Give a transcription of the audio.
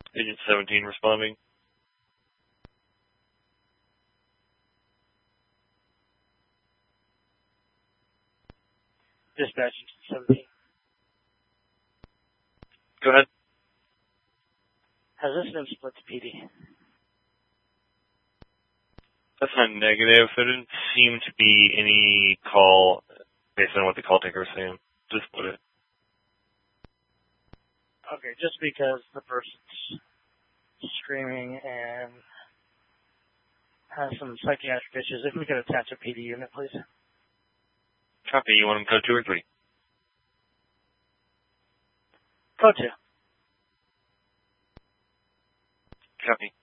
Agent 17 responding. Dispatch 17. Go ahead. Has this been split to PD? That's not negative. There didn't seem to be any call based on what the call taker was saying. Just split it. Okay, just because the person's screaming and has some psychiatric issues, if we could attach a PD unit, please. Copy. You want them code 2 or 3? Code 2. Copy.